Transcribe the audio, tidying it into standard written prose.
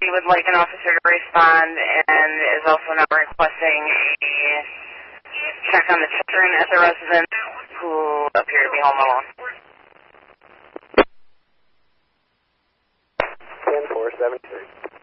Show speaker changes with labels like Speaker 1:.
Speaker 1: he would like an officer to respond and is also now requesting a check on the children at the residence who appear to be home alone.
Speaker 2: 10-4-7-3.